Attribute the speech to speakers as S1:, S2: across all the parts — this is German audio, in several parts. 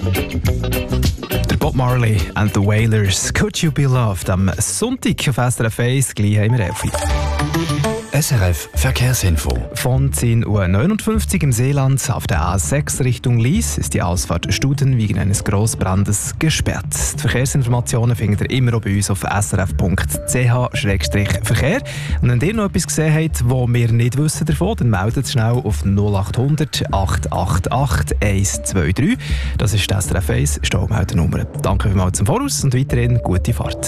S1: Der Bob Marley and the Wailers, Could You Be Loved? Am Sonntag auf SRF 1, gleich haben wir 11.
S2: SRF Verkehrsinfo.
S1: Von 10.59 Uhr im Seeland auf der A6 Richtung Lies ist die Ausfahrt Studen wegen eines Grossbrandes gesperrt. Die Verkehrsinformationen findet ihr immer auch bei uns auf srf.ch/verkehr. Und wenn ihr noch etwas gesehen habt, das wir nicht wissen davon, dann meldet es schnell auf 0800 888 123. Das ist die SRF 1 Staumeldernummer. Danke vielmals zum Voraus und weiterhin gute Fahrt.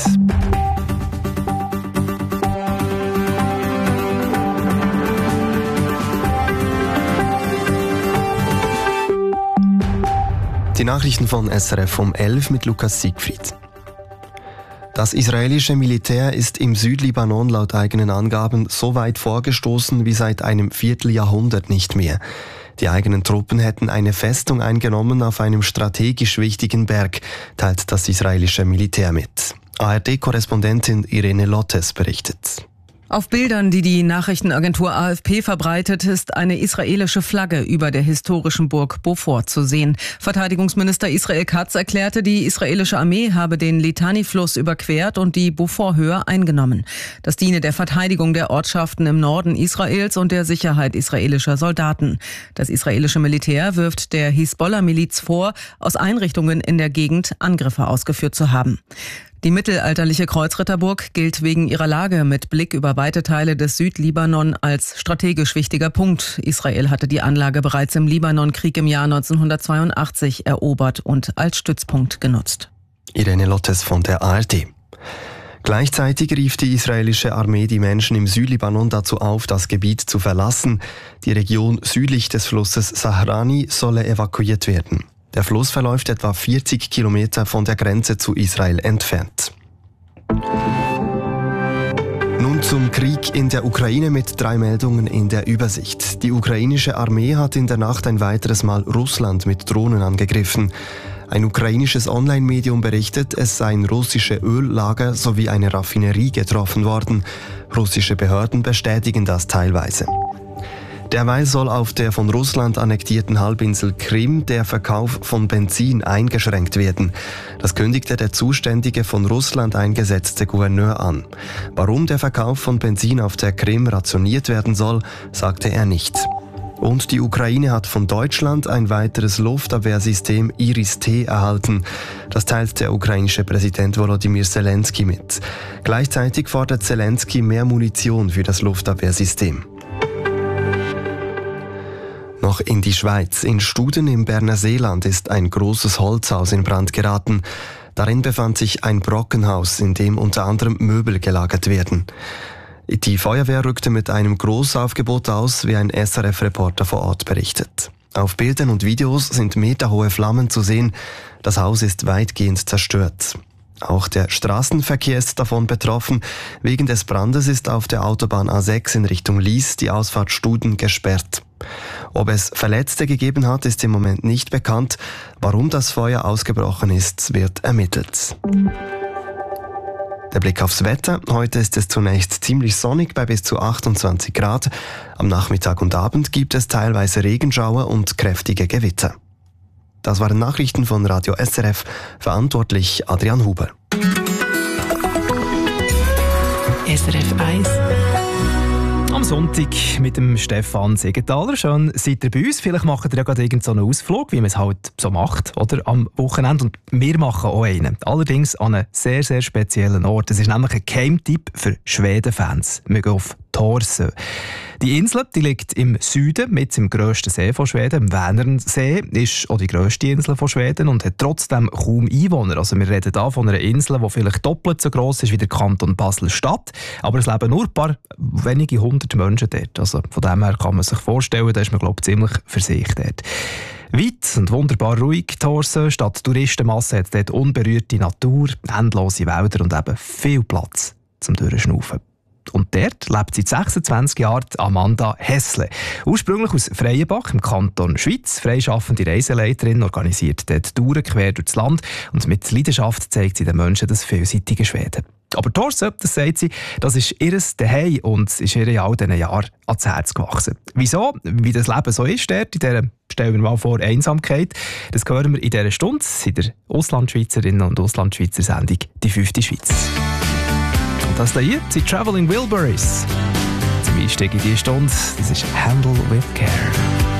S3: Die Nachrichten von SRF um 11 mit Lukas Siegfried. Das israelische Militär ist im Südlibanon laut eigenen Angaben so weit vorgestoßen wie seit einem Vierteljahrhundert nicht mehr. Die eigenen Truppen hätten eine Festung eingenommen auf einem strategisch wichtigen Berg, teilt das israelische Militär mit. ARD-Korrespondentin Irene Lottes berichtet.
S4: Auf Bildern, die die Nachrichtenagentur AFP verbreitet, ist eine israelische Flagge über der historischen Burg Beaufort zu sehen. Verteidigungsminister Israel Katz erklärte, die israelische Armee habe den Litani-Fluss überquert und die Beaufort-Höhe eingenommen. Das diene der Verteidigung der Ortschaften im Norden Israels und der Sicherheit israelischer Soldaten. Das israelische Militär wirft der Hisbollah-Miliz vor, aus Einrichtungen in der Gegend Angriffe ausgeführt zu haben. Die mittelalterliche Kreuzritterburg gilt wegen ihrer Lage mit Blick über weite Teile des Südlibanon als strategisch wichtiger Punkt. Israel hatte die Anlage bereits im Libanonkrieg im Jahr 1982 erobert und als Stützpunkt genutzt.
S3: Irene Lottes von der ARD. Gleichzeitig rief die israelische Armee die Menschen im Südlibanon dazu auf, das Gebiet zu verlassen. Die Region südlich des Flusses Sahrani solle evakuiert werden. Der Fluss verläuft etwa 40 Kilometer von der Grenze zu Israel entfernt. Nun zum Krieg in der Ukraine mit 3 Meldungen in der Übersicht. Die ukrainische Armee hat in der Nacht ein weiteres Mal Russland mit Drohnen angegriffen. Ein ukrainisches Online-Medium berichtet, es seien russische Öllager sowie eine Raffinerie getroffen worden. Russische Behörden bestätigen das teilweise. Derweil soll auf der von Russland annektierten Halbinsel Krim der Verkauf von Benzin eingeschränkt werden. Das kündigte der zuständige von Russland eingesetzte Gouverneur an. Warum der Verkauf von Benzin auf der Krim rationiert werden soll, sagte er nicht. Und die Ukraine hat von Deutschland ein weiteres Luftabwehrsystem Iris-T erhalten. Das teilt der ukrainische Präsident Volodymyr Zelensky mit. Gleichzeitig fordert Zelensky mehr Munition für das Luftabwehrsystem. Noch in die Schweiz. In Studen im Berner Seeland ist ein großes Holzhaus in Brand geraten. Darin befand sich ein Brockenhaus, in dem unter anderem Möbel gelagert werden. Die Feuerwehr rückte mit einem Großaufgebot aus, wie ein SRF-Reporter vor Ort berichtet. Auf Bildern und Videos sind meterhohe Flammen zu sehen. Das Haus ist weitgehend zerstört. Auch der Straßenverkehr ist davon betroffen. Wegen des Brandes ist auf der Autobahn A6 in Richtung Lies die Ausfahrt Studen gesperrt. Ob es Verletzte gegeben hat, ist im Moment nicht bekannt. Warum das Feuer ausgebrochen ist, wird ermittelt. Der Blick aufs Wetter. Heute ist es zunächst ziemlich sonnig bei bis zu 28 Grad. Am Nachmittag und Abend gibt es teilweise Regenschauer und kräftige Gewitter. Das waren Nachrichten von Radio SRF, verantwortlich Adrian Huber.
S5: SRF 1.
S1: Am Sonntag mit dem Stefan Siegenthaler. Schön seid ihr bei uns. Vielleicht macht ihr ja gerade irgendeinen Ausflug, wie man es halt so macht, oder? Am Wochenende. Und wir machen auch einen. Allerdings an einem sehr, sehr speziellen Ort. Es ist nämlich ein Geheimtipp für Schweden-Fans. Wir gehen auf Torsö. Die Insel, die liegt im Süden, mit im grössten See von Schweden, im Vänernsee, ist auch die grösste Insel von Schweden und hat trotzdem kaum Einwohner. Also wir reden hier von einer Insel, die vielleicht doppelt so gross ist wie der Kanton Basel-Stadt, aber es leben nur ein paar wenige 100 Menschen dort. Also von dem her kann man sich vorstellen, da ist man, glaube ich, ziemlich für sich dort. Weit und wunderbar ruhig Torsö, statt Touristenmasse hat dort unberührte Natur, endlose Wälder und eben viel Platz zum Durchschnaufen. Und dort lebt seit 26 Jahren Amanda Hessle. Ursprünglich aus Freienbach im Kanton Schweiz. Freischaffende Reiseleiterin, organisiert dort Touren quer durchs Land und mit Leidenschaft zeigt sie den Menschen das vielseitige Schweden. Aber Torse, das sagt sie, das ist ihr Zuhause und ist ihr in all diesen Jahren ans Herz gewachsen. Wieso? Wie das Leben so ist dort, in dieser, stellen wir mal vor, Einsamkeit, das hören wir in dieser Stunde in der Auslandschweizerinnen und Auslandschweizer-Sendung «Die 5. Schweiz». Und das hier sind Traveling Wilburys. Zum Einstieg in diese Stunde, das ist «Handle with Care».